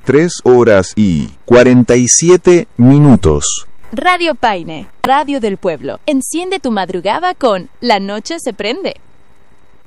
3:47. Radio Paine, Radio del Pueblo. Enciende tu madrugada con La Noche se prende.